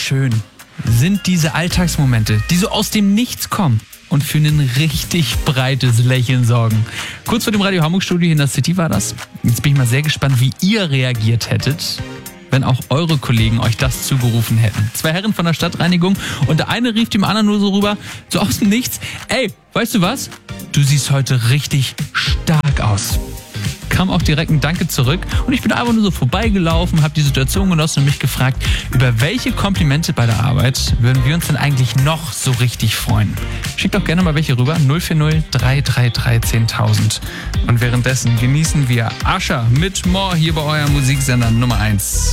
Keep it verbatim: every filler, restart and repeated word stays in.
schön sind diese Alltagsmomente, die so aus dem Nichts kommen und für ein richtig breites Lächeln sorgen. Kurz vor dem Radio Hamburg Studio hier in der City war das. Jetzt bin ich mal sehr gespannt, wie ihr reagiert hättet, wenn auch eure Kollegen euch das zugerufen hätten. Zwei Herren von der Stadtreinigung und der eine rief dem anderen nur so rüber, so aus dem Nichts: Ey, weißt du was? Du siehst heute richtig stark aus. Kam auch direkt ein Danke zurück und ich bin einfach nur so vorbeigelaufen, habe die Situation genossen und mich gefragt, über welche Komplimente bei der Arbeit würden wir uns denn eigentlich noch so richtig freuen? Schickt doch gerne mal welche rüber, null vier null drei drei drei zehntausend. Und währenddessen genießen wir Ascher mit More hier bei eurem Musiksender Nummer eins.